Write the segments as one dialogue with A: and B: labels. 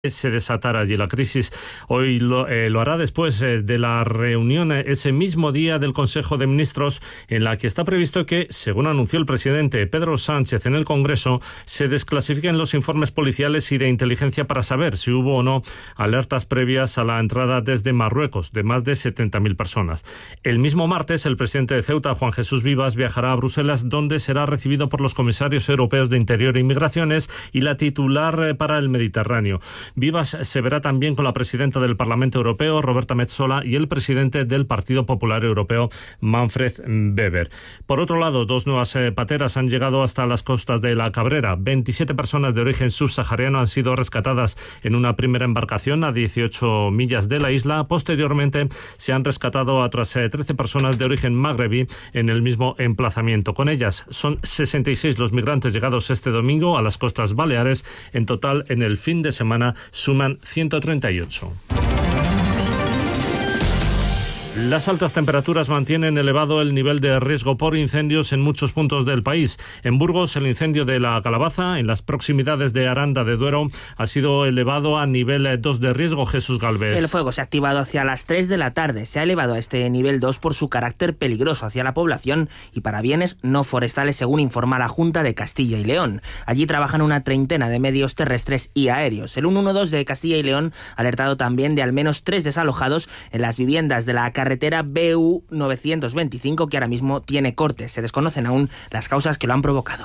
A: se desatara allí la crisis. Hoy lo hará después de la reunión ese mismo día del Consejo de Ministros, en la que está previsto que, según anunció el presidente Pedro Sánchez en el Congreso, se desclasifiquen los informes policiales y de inteligencia para saber si hubo o no alertas previas a la entrada desde Marruecos de más de 70.000 personas. El mismo martes, el presidente de Ceuta, Juan Jesús Vivas, viajará a Bruselas, donde será recibido por los comisarios europeos de Interior e Inmigraciones y la titular para el Mediterráneo. Vivas se verá también con la presidenta del Parlamento Europeo, Roberta Metsola, y el presidente del Partido Popular Europeo, Manfred Weber. Por otro lado, dos nuevas pateras han llegado hasta las costas de La Cabrera. 27 personas de origen subsahariano han sido rescatadas en una primera embarcación a 18 millas de la isla. Posteriormente, se han rescatado a otras 13 personas de origen magrebí en el mismo emplazamiento. Con ellas, son 66 los migrantes llegados este domingo a las costas baleares. En total, en el fin de semana, suman 138. Las altas temperaturas mantienen elevado el nivel de riesgo por incendios en muchos puntos del país. En Burgos, el incendio de la Calabaza, en las proximidades de Aranda de Duero, ha sido elevado a nivel 2 de riesgo. Jesús Galvez.
B: El fuego se ha activado hacia las 3 de la tarde. Se ha elevado a este nivel 2 por su carácter peligroso hacia la población y para bienes no forestales, según informa la Junta de Castilla y León. Allí trabajan una treintena de medios terrestres y aéreos. El 112 de Castilla y León ha alertado también de al menos 3 desalojados en las viviendas de la carretera BU 925, que ahora mismo tiene cortes. Se desconocen aún las causas que lo han provocado.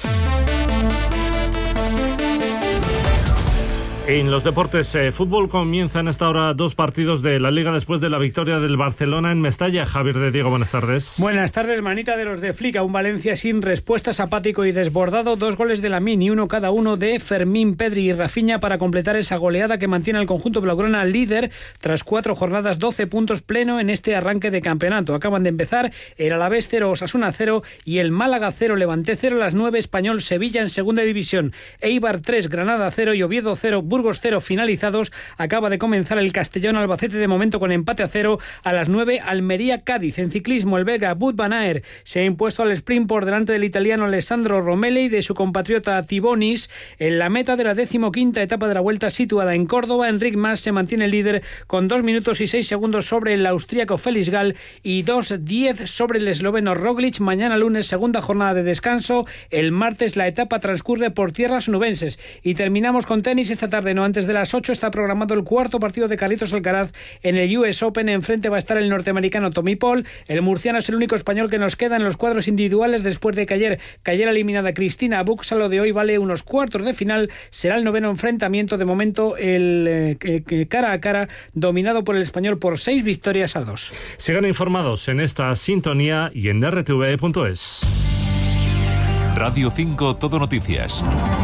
A: En los deportes, fútbol, comienzan hasta ahora 2 partidos de la Liga después de la victoria del Barcelona en Mestalla. Javier de Diego, buenas tardes.
C: Buenas tardes, manita de los de Flick. Un Valencia sin respuestas, apático y desbordado. 2 goles de Lamine y uno cada uno de Fermín, Pedri y Rafinha para completar esa goleada que mantiene al conjunto blaugrana líder tras 4 jornadas, 12 puntos pleno en este arranque de campeonato. Acaban de empezar el Alavés 0, Osasuna 0 y el Málaga 0, Levante 0, las 9, Español, Sevilla en segunda división, Eibar 3, Granada 0 y Oviedo 0, Burgos 0 finalizados. Acaba de comenzar el Castellón Albacete de momento con empate a 0. A las 9, Almería Cádiz. En ciclismo, el belga Wout van Aert se ha impuesto al sprint por delante del italiano Alessandro Romelli y de su compatriota Tibonis. En la meta de la 15ª etapa de la Vuelta situada en Córdoba, Enric Mas se mantiene líder con 2 minutos y 6 segundos sobre el austríaco Felix Gall y 2:10 sobre el esloveno Roglic. Mañana lunes, segunda jornada de descanso. El martes la etapa transcurre por tierras nubenses. Y terminamos con tenis esta tarde, no antes de las 8 está programado el cuarto partido de Carlitos Alcaraz en el US Open. Enfrente va a estar el norteamericano Tommy Paul. El murciano es el único español que nos queda en los cuadros individuales después de que ayer cayera eliminada Cristina Buxa. Lo de hoy vale unos cuartos de final. Será el 9º enfrentamiento. De momento el cara a cara dominado por el español por 6 victorias a 2.
A: Sigan informados en esta sintonía y en rtv.es.
D: Radio 5 Todo Noticias.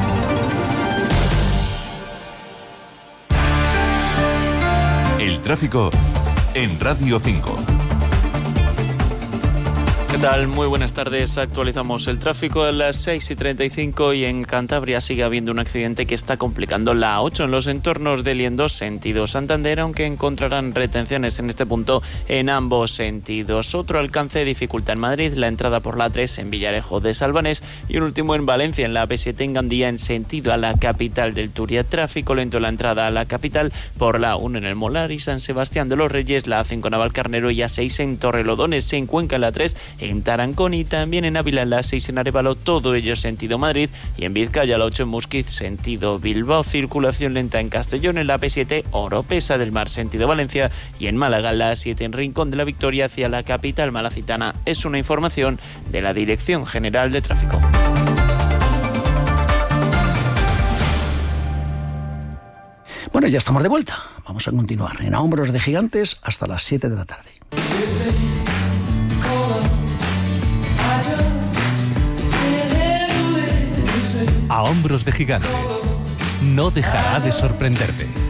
D: El tráfico en Radio 5.
E: ¿Qué tal? Muy buenas tardes. Actualizamos el tráfico a las 6:35 y en Cantabria sigue habiendo un accidente que está complicando la A8 en los entornos de Liendo, sentido Santander, aunque encontrarán retenciones en este punto en ambos sentidos. Otro alcance dificulta en Madrid la entrada por la A3 en Villarejo de Salvanés y un último en Valencia en la AP7 en Gandía en sentido a la capital del Turia. Tráfico lento en la entrada a la capital por la A1 en el Molar y San Sebastián de los Reyes, la A5 en Navalcarnero y A6 en Torrelodones, en Cuenca en la A3 en Tarancón y también en Ávila en la 6 en Arévalo, todo ello sentido Madrid, y en Vizcaya la 8 en Musquiz sentido Bilbao. Circulación lenta en Castellón en la P7 Oropesa del Mar sentido Valencia y en Málaga la 7 en Rincón de la Victoria hacia la capital malacitana. Es una información de la Dirección General de Tráfico.
F: Bueno, ya estamos de vuelta. Vamos a continuar en A Hombros de Gigantes hasta las 7 de la tarde.
D: A Hombros de Gigantes. No dejará de sorprenderte.